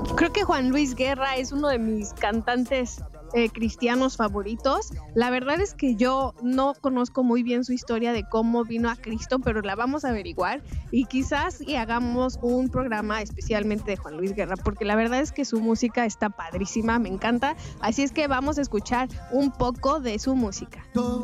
Creo que Juan Luis Guerra es uno de mis cantantes cristianos favoritos. La verdad es que yo no conozco muy bien su historia de cómo vino a Cristo, pero la vamos a averiguar y quizás y hagamos un programa especialmente de Juan Luis Guerra, porque la verdad es que su música está padrísima, me encanta. Así es que vamos a escuchar un poco de su música.